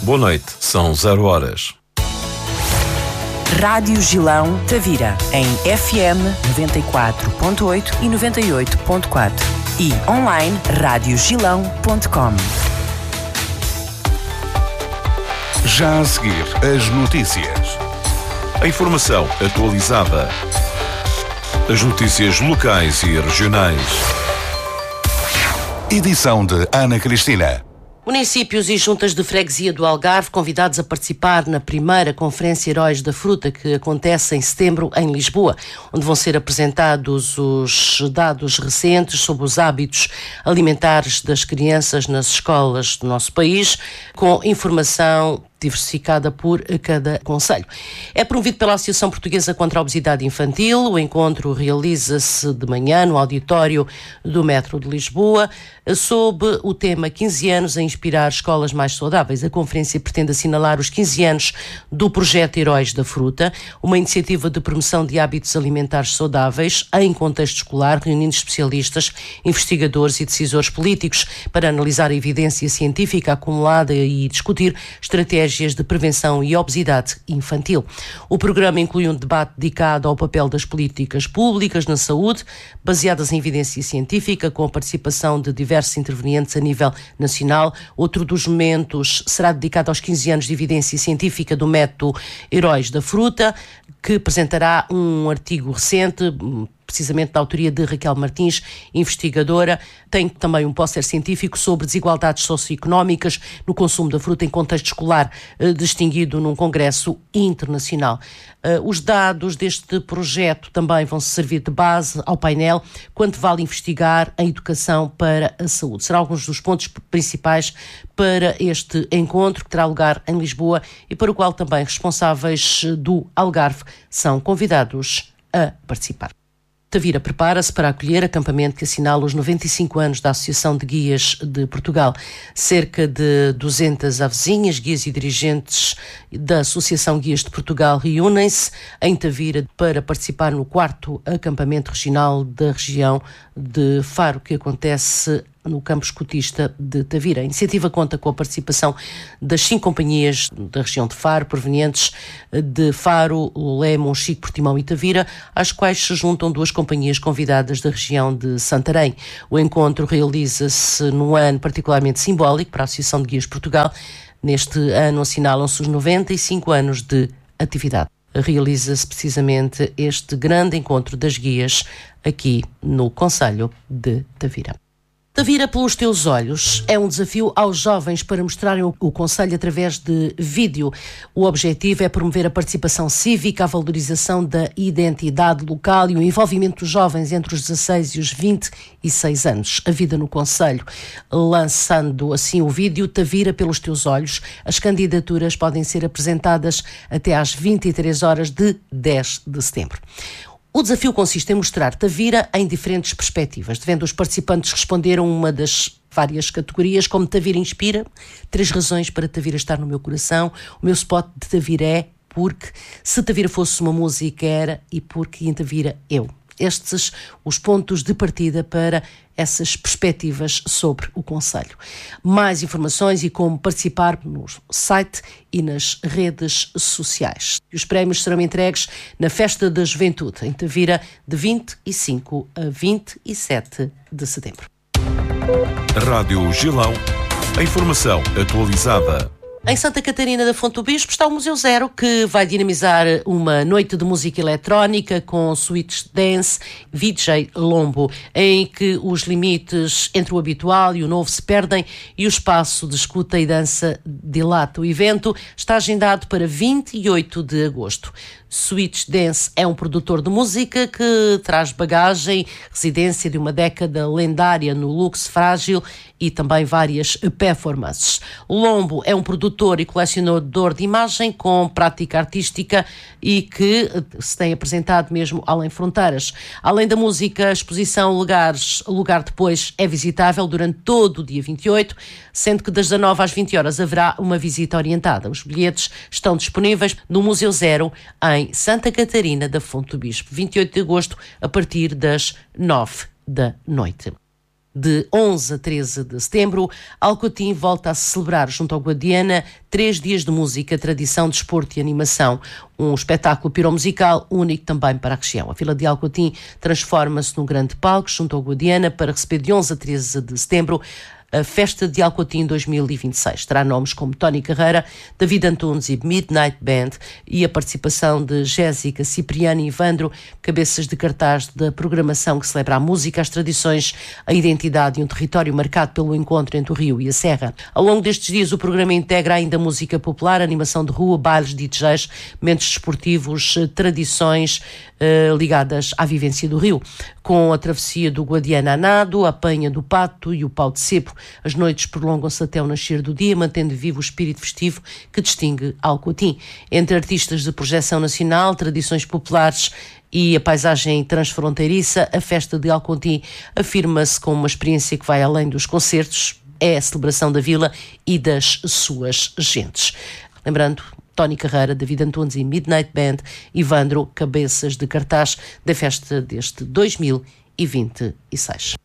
Boa noite, são 0 horas. Rádio Gilão Tavira, em FM 94.8 e 98.4 e online radiogilão.com. Já a seguir, as notícias. A informação atualizada. As notícias locais e regionais. Edição de Ana Cristina. Municípios e juntas de freguesia do Algarve convidados a participar na primeira Conferência Heróis da Fruta, que acontece em setembro em Lisboa, onde vão ser apresentados os dados recentes sobre os hábitos alimentares das crianças nas escolas do nosso país, com informação diversificada por cada concelho. É promovido pela Associação Portuguesa contra a Obesidade Infantil. O encontro realiza-se de manhã no auditório do Metro de Lisboa, sob o tema 15 anos a inspirar escolas mais saudáveis. A conferência pretende assinalar os 15 anos do projeto Heróis da Fruta, uma iniciativa de promoção de hábitos alimentares saudáveis em contexto escolar, reunindo especialistas, investigadores e decisores políticos para analisar a evidência científica acumulada e discutir estratégias de prevenção e obesidade infantil. O programa inclui um debate dedicado ao papel das políticas públicas na saúde, baseadas em evidência científica, com a participação de diversos intervenientes a nível nacional. Outro dos momentos será dedicado aos 15 anos de evidência científica do método Heróis da Fruta, que apresentará um artigo recente, precisamente da autoria de Raquel Martins, investigadora. Tem também um póster científico sobre desigualdades socioeconómicas no consumo da fruta em contexto escolar, distinguido num congresso internacional. Os dados deste projeto também vão servir de base ao painel Quanto vale investigar a educação para a saúde. Serão alguns dos pontos principais para este encontro, que terá lugar em Lisboa e para o qual também responsáveis do Algarve são convidados a participar. Tavira prepara-se para acolher acampamento que assinala os 95 anos da Associação de Guias de Portugal. Cerca de 200 avezinhas, guias e dirigentes da Associação Guias de Portugal reúnem-se em Tavira para participar no 4º acampamento regional da região de Faro, que acontece no campo escotista de Tavira. A iniciativa conta com a participação das 5 companhias da região de Faro, provenientes de Faro, Lolé, Monchique, Portimão e Tavira, às quais se juntam 2 companhias convidadas da região de Santarém. O encontro realiza-se num ano particularmente simbólico para a Associação de Guias de Portugal. Neste ano assinalam-se os 95 anos de atividade. Realiza-se precisamente este grande encontro das guias aqui no concelho de Tavira. Tavira pelos teus olhos é um desafio aos jovens para mostrarem o concelho através de vídeo. O objetivo é promover a participação cívica, a valorização da identidade local e o envolvimento dos jovens entre os 16 e os 26 anos. A vida no concelho. Lançando assim o vídeo Tavira pelos teus olhos, as candidaturas podem ser apresentadas até às 23 horas de 10 de setembro. O desafio consiste em mostrar Tavira em diferentes perspectivas, devendo os participantes responder a uma das várias categorias, como Tavira inspira, 3 razões para Tavira estar no meu coração, o meu spot de Tavira é porque, se Tavira fosse uma música era e porque em Tavira eu. Estes os pontos de partida para essas perspectivas sobre o concelho. Mais informações e como participar no site e nas redes sociais. Os prémios serão entregues na Festa da Juventude, em Tavira, de 25 a 27 de setembro. Rádio Gilão. A informação atualizada. Em Santa Catarina da Fonte do Bispo está o Museu Zero, que vai dinamizar uma noite de música eletrónica com Switch Dance VJ Lombo, em que os limites entre o habitual e o novo se perdem e o espaço de escuta e dança dilata. O evento está agendado para 28 de agosto. Switch Dance é um produtor de música que traz bagagem, residência de uma década lendária no luxo frágil e também várias performances. Lombo é um produtor e colecionador de imagem com prática artística e que se tem apresentado mesmo além fronteiras. Além da música, a exposição Lugar Depois é visitável durante todo o dia 28, sendo que das 19 às 20 horas haverá uma visita orientada. Os bilhetes estão disponíveis no Museu Zero, em Santa Catarina da Fonte do Bispo, 28 de agosto, a partir das 9 da noite. De 11 a 13 de setembro, Alcotim volta a celebrar junto ao Guadiana 3 dias de música, tradição, desporto e animação. Um espetáculo piromusical único também para a região. A Vila de Alcotim transforma-se num grande palco junto ao Guadiana para receber de 11 a 13 de setembro a Festa de Alcotim 2026. Terá nomes como Tony Carreira, David Antunes e Midnight Band e a participação de Jéssica, Cipriano e Ivandro, cabeças de cartaz da programação que celebra a música, as tradições, a identidade e um território marcado pelo encontro entre o Rio e a Serra. Ao longo destes dias o programa integra ainda música popular, animação de rua, bailes, DJs, momentos desportivos, tradições ligadas à vivência do Rio, com a travessia do Guadiana a nado, a apanha do pato e o pau de cepo. As noites prolongam-se até o nascer do dia, mantendo vivo o espírito festivo que distingue Alcotim. Entre artistas de projeção nacional, tradições populares e a paisagem transfronteiriça, a Festa de Alcotim afirma-se como uma experiência que vai além dos concertos, é a celebração da vila e das suas gentes. Lembrando, Tony Carreira, David Antunes e Midnight Band, Ivandro, cabeças de cartaz da festa deste 2026.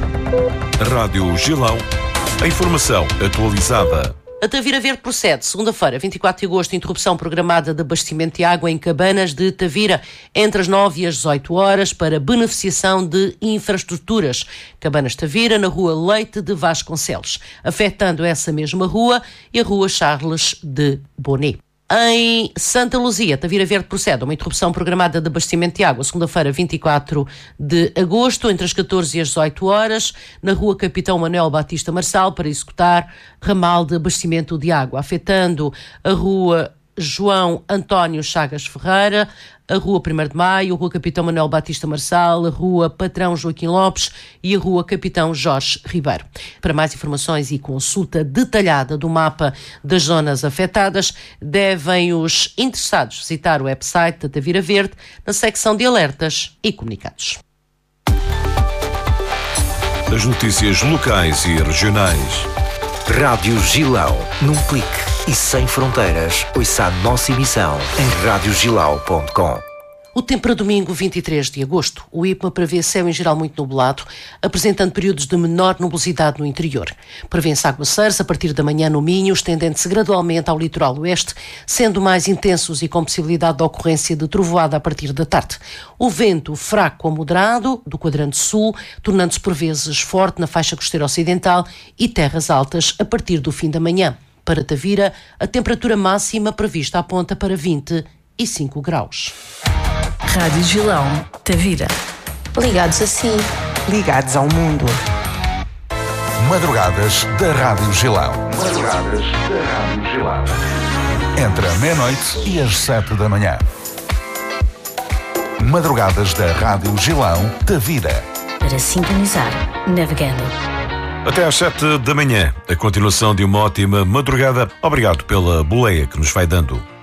Rádio Gilão, a informação atualizada. A Tavira Verde procede, segunda-feira, 24 de agosto, interrupção programada de abastecimento de água em Cabanas de Tavira, entre as 9 e as 18 horas, para beneficiação de infraestruturas. Cabanas de Tavira, na rua Leite de Vasconcelos, afetando essa mesma rua e a rua Charles de Bonet. Em Santa Luzia, Tavira Verde procede a uma interrupção programada de abastecimento de água, segunda-feira, 24 de agosto, entre as 14 e as 18 horas, na rua Capitão Manuel Batista Marçal, para executar ramal de abastecimento de água, afetando a rua João António Chagas Ferreira, a Rua 1º de Maio, a Rua Capitão Manuel Batista Marçal, a Rua Patrão Joaquim Lopes e a Rua Capitão Jorge Ribeiro. Para mais informações e consulta detalhada do mapa das zonas afetadas, devem os interessados visitar o website da Tavira Verde na secção de alertas e comunicados. As notícias locais e regionais. Rádio Gilão, num clique e sem fronteiras. Ouça a nossa emissão em radiogilau.com. O tempo para domingo, 23 de agosto. O IPMA prevê céu em geral muito nublado, apresentando períodos de menor nubosidade no interior. Prevê-se aguaceiros a partir da manhã no Minho, estendendo-se gradualmente ao litoral oeste, sendo mais intensos e com possibilidade de ocorrência de trovoada a partir da tarde. O vento fraco a moderado, do quadrante sul, tornando-se por vezes forte na faixa costeira ocidental e terras altas a partir do fim da manhã. Para Tavira, a temperatura máxima prevista aponta para 25 graus. Rádio Gilão, Tavira. Ligados a si. Ligados ao mundo. Madrugadas da Rádio Gilão. Madrugadas da Rádio Gilão. Entre a meia-noite e as 7 da manhã. Madrugadas da Rádio Gilão, Tavira. Para sintonizar, navegando. Até às 7 da manhã, a continuação de uma ótima madrugada. Obrigado pela boleia que nos vai dando.